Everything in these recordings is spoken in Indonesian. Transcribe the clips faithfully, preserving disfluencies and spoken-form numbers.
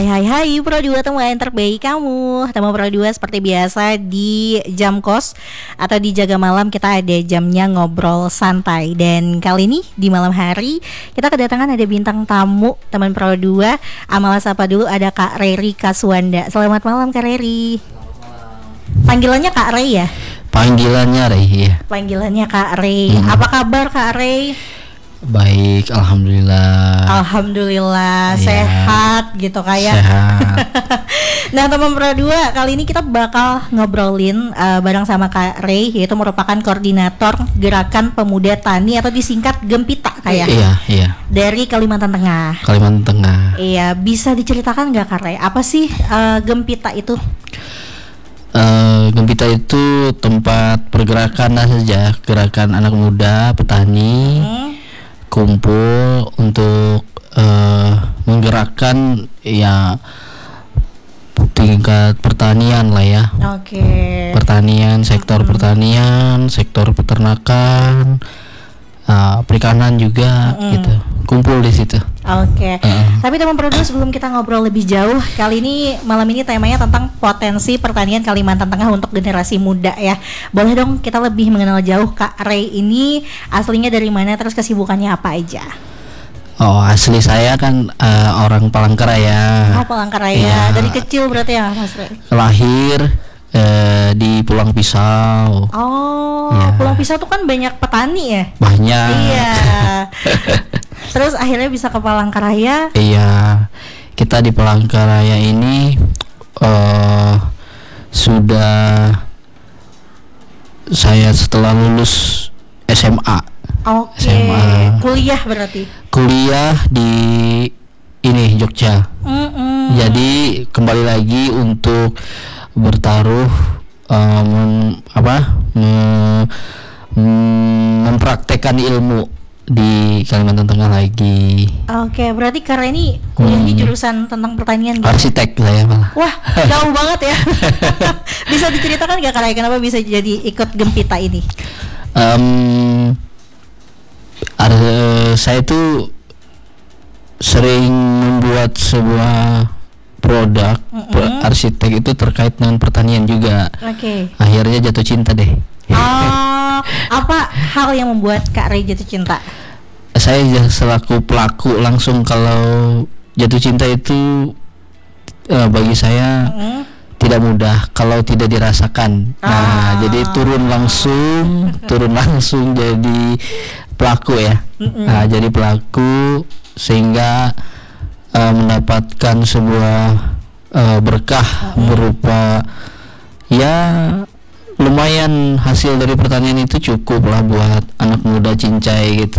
Hai hai hai Pro dua, teman terbaik kamu. Teman Pro dua, seperti biasa di jam kos atau di jaga malam kita ada jamnya ngobrol santai. Dan kali ini di malam hari kita kedatangan ada bintang tamu teman Pro dua. Amal sapa dulu, ada Kak Reri Kaswanda. Selamat malam Kak Reri. Panggilannya Kak Rey ya? Panggilannya Rey ya. Panggilannya Kak Rey. Hmm. Apa kabar Kak Rey? Baik, alhamdulillah. Alhamdulillah, Ya. sehat gitu kayak. Sehat. Nah teman Pro dua, kali ini kita bakal ngobrolin uh, bareng sama Kak Rey, yaitu merupakan koordinator Gerakan Pemuda Tani atau disingkat Gempita kayak. Iya, iya. Dari Kalimantan Tengah. Kalimantan Tengah. Iya, bisa diceritakan nggak Kak Rey, apa sih uh, Gempita itu? Uh, Gempita itu tempat pergerakan saja, gerakan anak muda petani. Hmm. Kumpul untuk uh, menggerakkan ya tingkat pertanian lah ya. Oke. Okay. Pertanian, sektor mm-hmm. pertanian, sektor peternakan, uh, perikanan juga mm-hmm. gitu. Kumpul di situ. Oke. Okay. Uh. Tapi teman Produs, sebelum kita ngobrol lebih jauh, kali ini malam ini temanya tentang potensi pertanian Kalimantan Tengah untuk generasi muda ya. Boleh dong kita lebih mengenal jauh Kak Rey ini aslinya dari mana, terus kesibukannya apa aja? Oh, asli saya kan uh, orang Palangkaraya. Oh, Palangkaraya. Ya. Dari kecil berarti ya Mas Rey? Lahir uh, di Pulang Pisau. Oh, ya. Pulang Pisau tuh kan banyak petani ya? Banyak. Iya. Terus akhirnya bisa ke Palangkaraya. Iya, kita di Palangkaraya ini uh, sudah saya setelah lulus S M A. Oke. Okay. Kuliah berarti. Kuliah di ini Jogja. Mm-mm. Jadi kembali lagi untuk bertaruh um, apa mem- mempraktekkan ilmu di Kalimantan Tengah lagi. Oke, okay, berarti karena ini kuliahnya hmm. jurusan tentang pertanian gitu? Arsitek lah ya malah. Wah, jauh banget ya. Bisa diceritakan gak Kak, kenapa bisa jadi ikut Gempita ini? Um, ar- saya tuh sering membuat sebuah produk mm-hmm. arsitek itu terkait dengan pertanian juga. Oke. Okay. Akhirnya jatuh cinta deh. Oh, apa hal yang membuat Kak Rey jatuh cinta? Saya selaku pelaku langsung, kalau jatuh cinta itu uh, bagi saya mm-hmm. tidak mudah kalau tidak dirasakan. Nah, ah. jadi turun langsung, turun langsung jadi pelaku ya. Mm-hmm. Nah, jadi pelaku sehingga uh, mendapatkan sebuah uh, berkah mm-hmm. berupa ya lumayan hasil dari pertanian itu cukup lah buat anak muda cincai gitu.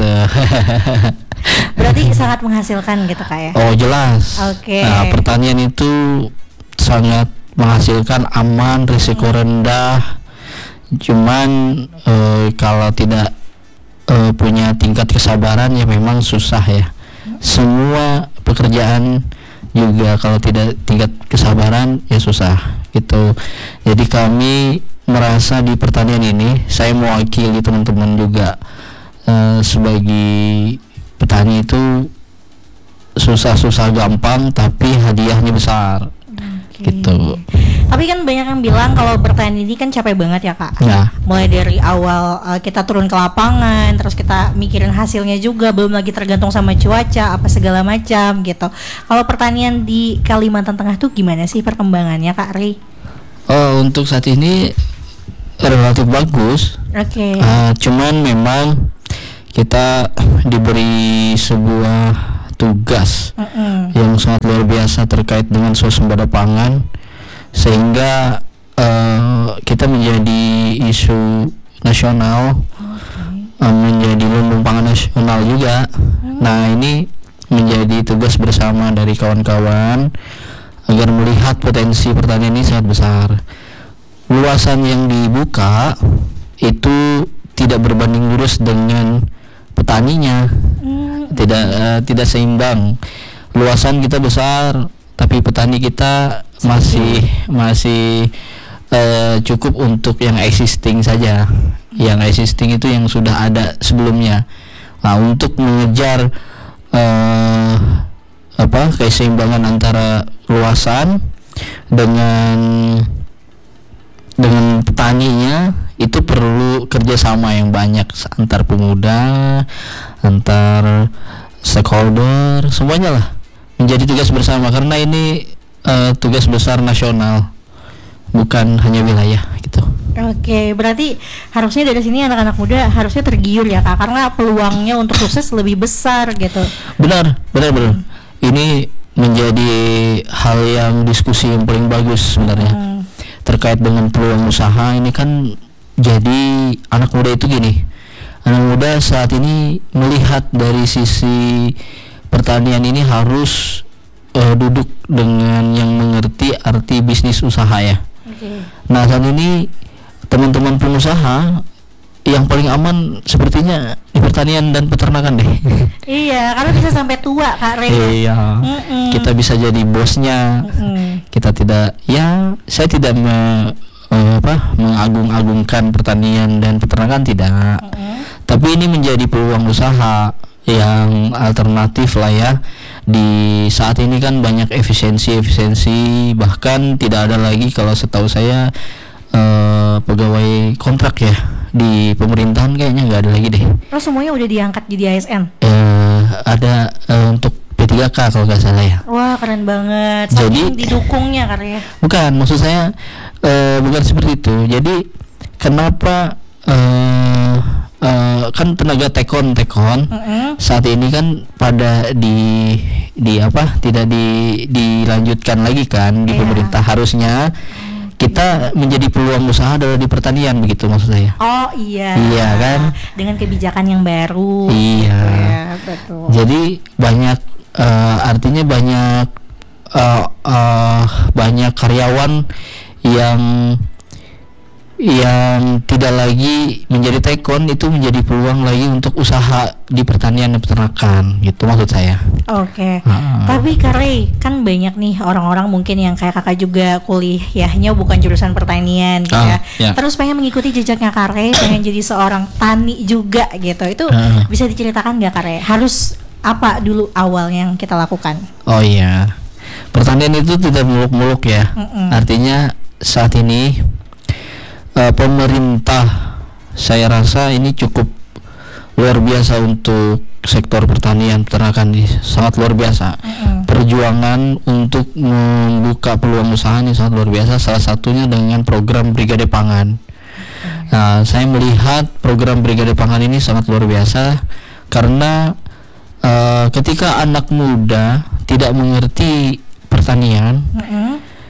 Berarti sangat menghasilkan gitu Kak ya? Oh jelas. Oke. Okay. Nah, pertanian itu sangat menghasilkan, aman, risiko rendah. Cuman uh, kalau tidak uh, punya tingkat kesabaran ya memang susah ya. Semua pekerjaan juga kalau tidak tingkat kesabaran ya susah gitu. Jadi kami merasa di pertanian ini, saya mewakili teman-teman juga uh, sebagai petani itu susah-susah gampang tapi hadiahnya besar. Okay. Gitu. Tapi kan banyak yang bilang kalau bertani ini kan capek banget ya Kak. Ya. Mulai dari awal uh, kita turun ke lapangan, terus kita mikirin hasilnya juga, belum lagi tergantung sama cuaca apa segala macam gitu. Kalau pertanian di Kalimantan Tengah tuh gimana sih perkembangannya Kak Rey? Oh, untuk saat ini relatif bagus. Oke. Okay. Uh, cuman memang kita diberi sebuah tugas uh-uh. yang sangat luar biasa terkait dengan swasembada pangan, sehingga uh, kita menjadi isu nasional, okay. uh, menjadi lumbung pangan nasional juga. Uh-huh. Nah, ini menjadi tugas bersama dari kawan-kawan agar melihat potensi pertanian ini sangat besar. Luasan yang dibuka itu tidak berbanding lurus dengan petaninya, mm. tidak uh, tidak seimbang. Luasan kita besar, tapi petani kita masih masih uh, cukup untuk yang existing saja. Yang existing itu yang sudah ada sebelumnya. Nah, untuk mengejar uh, apa keseimbangan antara luasan dengan dengan petaninya itu perlu kerjasama yang banyak antar pemuda, antar stakeholder, semuanya lah menjadi tugas bersama karena ini uh, tugas besar nasional, bukan hanya wilayah gitu. Oke, berarti harusnya dari sini anak-anak muda harusnya tergiur ya Kak, karena peluangnya untuk sukses lebih besar gitu. Benar, benar, benar. Hmm. Ini menjadi hal yang diskusi yang paling bagus sebenarnya. Hmm. Terkait dengan peluang usaha ini kan, jadi anak muda itu gini, anak muda saat ini melihat dari sisi pertanian ini harus uh, duduk dengan yang mengerti arti bisnis usaha ya. Okay. Nah saat ini teman-teman pengusaha yang paling aman sepertinya di pertanian dan peternakan deh. Iya, karena bisa sampai tua Kak Rey. Iya, Mm-mm. kita bisa jadi bosnya. Mm-mm. Kita tidak, ya saya tidak me, uh, apa, mengagung-agungkan pertanian dan peternakan tidak. Mm-mm. Tapi ini menjadi peluang usaha yang alternatif lah ya. Di saat ini kan banyak efisiensi-efisiensi, bahkan tidak ada lagi kalau setahu saya uh, pegawai kontrak ya. Di pemerintahan kayaknya nggak ada lagi deh. Oh semuanya udah diangkat jadi A S N? Uh, ada uh, untuk P tiga K kalau nggak salah ya. Wah keren banget. Saking jadi didukungnya karya. Bukan, maksud saya uh, bukan seperti itu. Jadi kenapa uh, uh, kan tenaga tekon tekon mm-hmm. saat ini kan pada di di apa tidak di dilanjutkan lagi kan di yeah. pemerintah, harusnya kita menjadi peluang usaha adalah di pertanian, begitu maksud saya. Oh iya. Iya kan? Dengan kebijakan yang baru. Iya. Ya, betul. Jadi banyak uh, artinya banyak uh, uh, banyak karyawan yang yang tidak lagi menjadi tekon, itu menjadi peluang lagi untuk usaha di pertanian dan peternakan, gitu maksud saya. Oke. Okay. Uh. Tapi Kak Rey, kan banyak nih orang-orang mungkin yang kayak kakak juga kuliahnya bukan jurusan pertanian gitu uh, ya. Yeah. Terus pengen mengikuti jejaknya Kak Rey, pengen jadi seorang tani juga gitu. Itu uh. bisa diceritakan nggak Kak Rey? Harus apa dulu awal yang kita lakukan? Oh iya, pertanian itu tidak muluk-muluk ya. Mm-mm. Artinya saat ini Uh, pemerintah saya rasa ini cukup luar biasa untuk sektor pertanian peternakan ini, sangat luar biasa. Mm-hmm. Perjuangan untuk membuka peluang usaha ini sangat luar biasa, salah satunya dengan program Brigade Pangan. Mm-hmm. Nah, saya melihat program Brigade Pangan ini sangat luar biasa karena uh, ketika anak muda tidak mengerti pertanian, mm-hmm.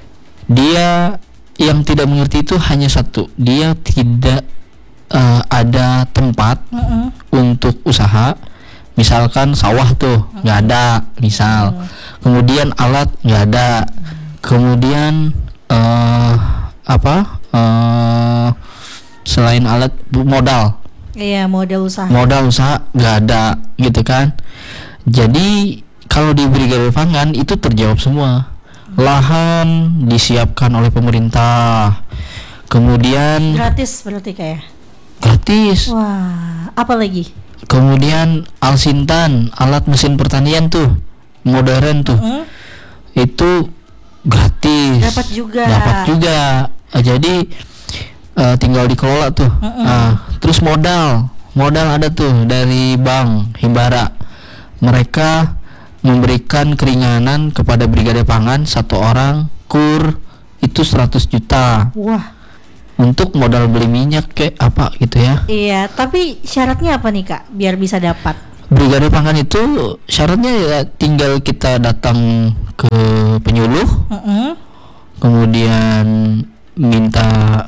dia yang tidak mengerti itu hanya satu, dia tidak uh, ada tempat mm-hmm. untuk usaha. Misalkan sawah tuh nggak mm-hmm. ada, misal, mm-hmm. kemudian alat nggak ada, mm-hmm. kemudian uh, apa? Uh, selain alat, modal. Iya, modal usaha. Modal usaha nggak ada, gitu kan? Jadi kalau di Brigade Pangan itu terjawab semua. Lahan disiapkan oleh pemerintah, kemudian gratis berarti kayak gratis. Wah, apa lagi? Kemudian Alsintan, alat mesin pertanian tuh modern tuh, mm-hmm. itu gratis. Dapat juga. Dapat juga. Jadi uh, tinggal dikelola tuh. Mm-hmm. Uh, terus modal, modal ada tuh dari bank Himbara. Mereka memberikan keringanan kepada Brigade Pangan, satu orang kur itu seratus juta. Wah. Untuk modal beli minyak kayak apa gitu ya. Iya, tapi syaratnya apa nih Kak biar bisa dapat? Brigade Pangan itu syaratnya ya tinggal kita datang ke penyuluh. Mm-hmm. Kemudian minta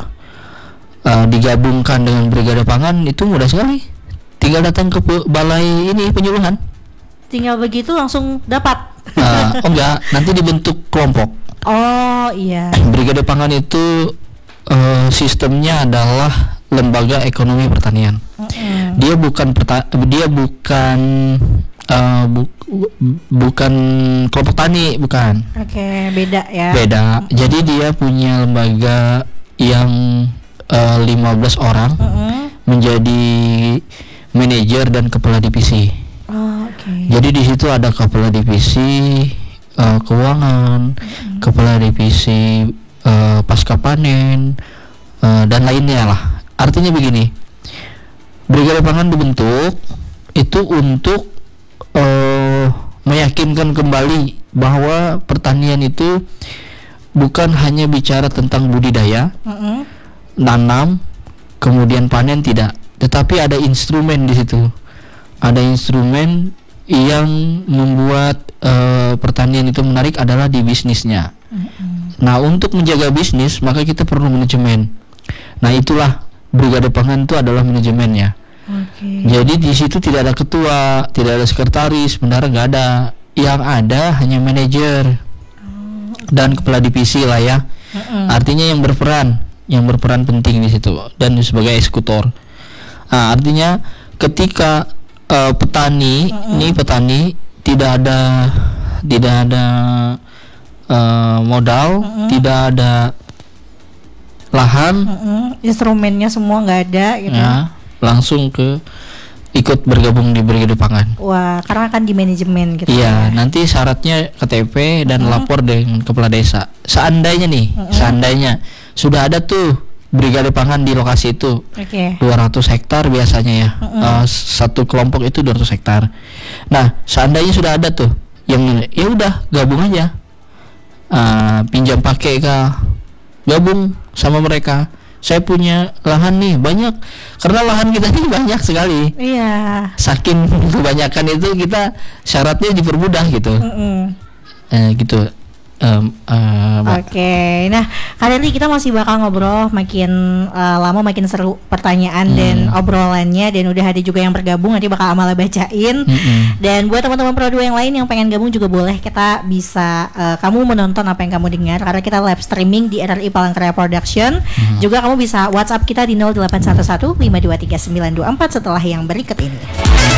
uh, digabungkan dengan Brigade Pangan, itu mudah sekali. Tinggal datang ke balai ini penyuluhan. Tinggal begitu langsung dapat. Uh, oh enggak, nanti dibentuk kelompok. Oh iya. Brigade Pangan itu uh, sistemnya adalah lembaga ekonomi pertanian. Mm-hmm. Dia bukan perta- dia bukan uh, bu- bukan kelompok tani, bukan. Oke, okay, beda ya. Beda. Mm-hmm. Jadi dia punya lembaga yang uh, lima belas orang, mm-hmm. menjadi manajer dan kepala divisi. Oh, okay. Jadi di situ ada kepala divisi, uh, keuangan, mm-hmm. kepala divisi uh, pasca panen uh, dan lainnya lah. Artinya begini, Brigade Pangan dibentuk itu untuk uh, meyakinkan kembali bahwa pertanian itu bukan hanya bicara tentang budidaya, mm-hmm. nanam, kemudian panen, tidak, tetapi ada instrumen di situ. Ada instrumen yang membuat uh, pertanian itu menarik adalah di bisnisnya. Mm-hmm. Nah, untuk menjaga bisnis maka kita perlu manajemen. Nah, itulah Brigade Pangan itu adalah manajemennya. Okay. Jadi di situ tidak ada ketua, tidak ada sekretaris, bendahara nggak ada. Yang ada hanya manajer dan kepala divisi lah ya. Uh-uh. Artinya yang berperan, yang berperan penting di situ dan sebagai eksekutor. Nah, artinya ketika uh, petani, uh-uh. ini petani tidak ada tidak ada uh, modal, uh-uh. tidak ada lahan, uh-uh. instrumennya semua nggak ada gitu. Ya, langsung ke ikut bergabung di Brigade Pangan. Wah, karena kan di manajemen gitu. Iya, ya. Nanti syaratnya K T P dan uh-huh. lapor dengan kepala desa. Seandainya nih, uh-huh. seandainya sudah ada tuh Brigade Pangan di lokasi itu. Oke. Okay. dua ratus hektar biasanya ya. Uh-huh. Uh, satu kelompok itu dua ratus hektar. Nah, seandainya sudah ada tuh yang ya udah gabung aja. Uh, pinjam pakai kah? Gabung sama mereka. Saya punya lahan nih banyak, karena lahan kita ini banyak sekali. Iya. Saking kebanyakan itu kita syaratnya dipermudah gitu. Eh, gitu. Um, uh, Oke, okay. Nah kali ini kita masih bakal ngobrol makin uh, lama makin seru pertanyaan hmm. dan obrolannya, dan udah ada juga yang bergabung, nanti bakal Amala bacain. Hmm. Dan buat teman-teman Pro dua yang lain yang pengen gabung juga boleh, kita bisa uh, kamu menonton apa yang kamu dengar karena kita live streaming di R R I Palangkaraya Production. Hmm. Juga kamu bisa WhatsApp kita di nol delapan satu satu lima dua tiga sembilan dua empat setelah yang berikut ini.